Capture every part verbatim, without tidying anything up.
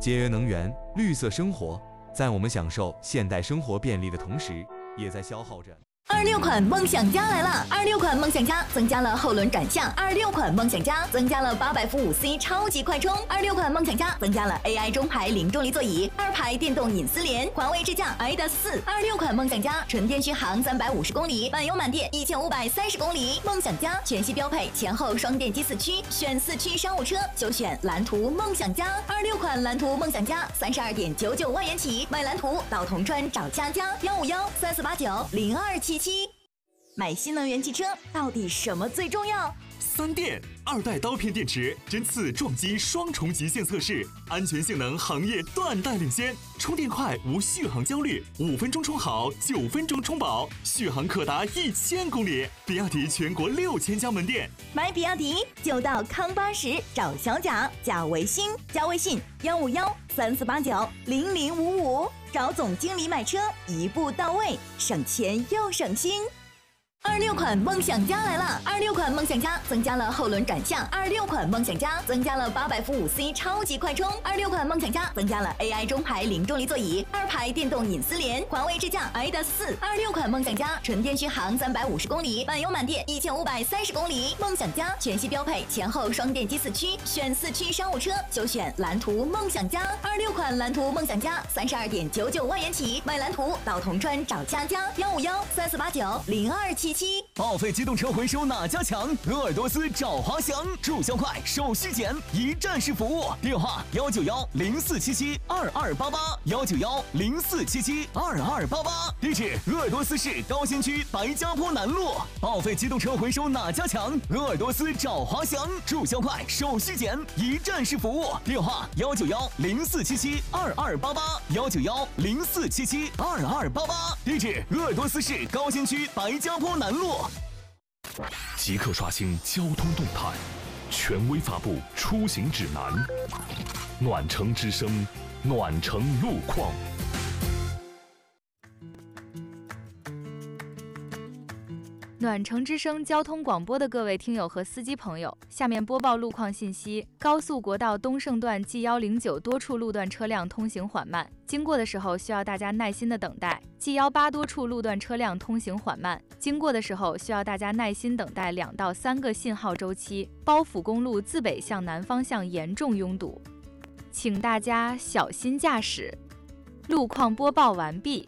节约能源、绿色生活，在我们享受现代生活便利的同时，也在消耗着。 二六款梦想家来了！二六款梦想家增加了后轮转向，二六款梦想家增加了八百伏五 C 超级快充，二六款梦想家增加了 A I 中排零重力座椅，二排电动隐私联，华为智驾 I D A S 四。二六款梦想家纯电续航三百五十公里，满油满电一千五百三十公里。梦想家全系标配前后双电机四驱，选四驱商务车就选蓝图梦想家。二六款蓝图梦想家三十二点九九万元起，买蓝图到铜川找佳佳幺五幺三四八九零二七七。买新能源汽车到底什么最重要？ 三电二代刀片电池针刺撞击双重极限测试，安全性能行业断代领先，充电快无续航焦虑，五分钟充好，九分钟充饱，续航可达一千公里。比亚迪全国六千家门店， 买比亚迪就到康巴什找小贾，加微信，加微信幺五幺三四八九零零五五，找总经理买车，一步到位，省钱又省心。二六款梦想家来了！二六款梦想家增加了后轮转向，二六款梦想家增加了八百伏五 C 超级快充，二六款梦想家增加了 A I 中排零重力座椅，二排电动隐私联，华为智驾 I D A S 四。二六款梦想家纯电续航三百五十公里，满油满电一千五百三十公里。梦想家全系标配前后双电机四驱，选四驱商务车就选蓝图梦想家。二六款蓝图梦想家三十二点九九万元起，买蓝图到铜川找佳佳幺五幺三四八九零二七。 报废机动车回收哪家强？鄂尔多斯找华翔，注销快，手续简，一站式服务。电话幺九幺零四七七二二八八幺九幺零四七七二二八八。地址：鄂尔多斯市高新区白家坡南路。报废机动车回收哪家强？鄂尔多斯找华翔，注销快，手续简，一站式服务。电话幺九幺零四七七二二八八幺九幺零四七七二二八八。地址：鄂尔多斯市高新区白家坡南路。 即刻刷新交通动态，权威发布出行指南。暖城之声，暖城路况。 暖城之声交通广播的各位听友和司机朋友，下面播报路况信息。高速国道东胜段 G 一零九多处路段车辆通行缓慢，经过的时候需要大家耐心的等待。G 一八多处路段车辆通行缓慢，经过的时候需要大家耐心等待两到三个信号周期。包府公路自北向南方向严重拥堵，请大家小心驾驶。路况播报完毕。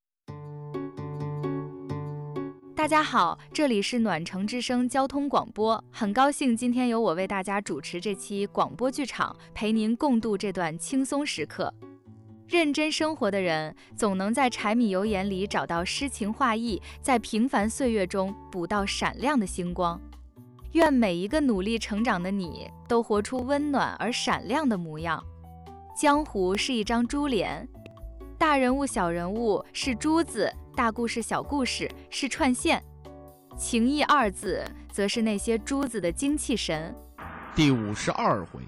大家好，这里是暖城之声交通广播，很高兴今天由我为大家主持这期广播剧场，陪您共度这段轻松时刻。认真生活的人，总能在柴米油盐里找到诗情画意，在平凡岁月中捕到闪亮的星光。愿每一个努力成长的你，都活出温暖而闪亮的模样。江湖是一张珠帘，大人物小人物是珠子，大故事小故事是串线，情义二字则是那些珠子的精气神。 第五十二回，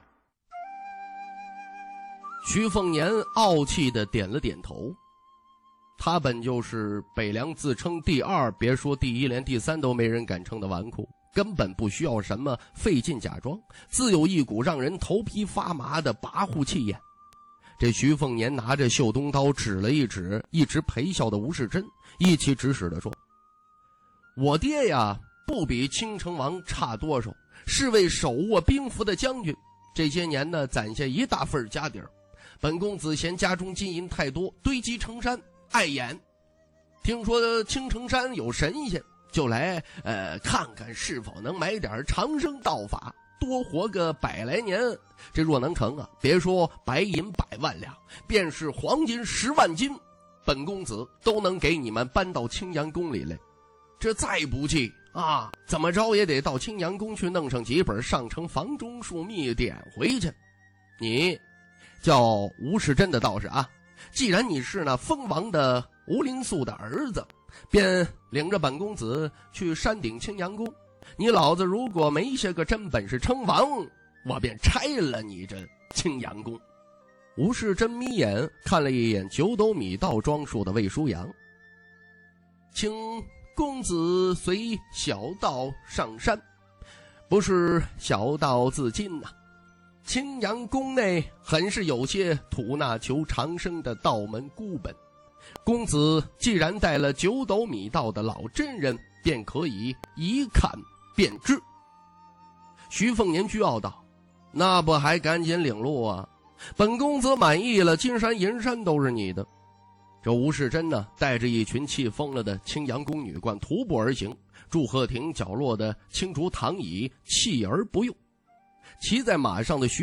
徐凤年傲气地点了点头。他本就是北凉自称第二，别说第一，连第三都没人敢称的纨绔，根本不需要什么费劲假装，自有一股让人头皮发麻的跋扈气焰。这徐凤年拿着绣东刀指了一指一直陪笑的吴世珍，一起指使地说：我爹呀不比青城王差多少，是位手握兵符的将军，这些年呢攒下一大份家底儿。本公子嫌家中金银太多，堆积成山，碍眼。听说青城山有神仙，就来呃看看是否能买点长生道法，多活个百来年。这若能成啊，别说白银百万两，便是黄金十万斤，本公子都能给你们搬到青阳宫里来。这再不济啊，怎么着也得到青阳宫去弄上几本上乘房中术秘典回去。你叫吴世珍的道士啊，既然你是那封王的吴灵素的儿子，便领着本公子去山顶青阳宫。你老子如果没些个真本事称王，我便拆了你这青阳宫。吴世珍眯眼看了一眼九斗米道装束的魏书阳，请公子随小道上山。不是小道自尽呐、啊。 青阳宫内很是有些吐纳求长生的道门孤本，公子既然带了九斗米道的老真人，便可以一看便知。徐凤年倨道：那不还赶紧领路啊，本公子满意了，金山银山都是你的。这吴世珍呢，带着一群气疯了的青阳宫女官徒步而行，祝贺亭角落的青竹躺椅弃而不用。骑在马上的徐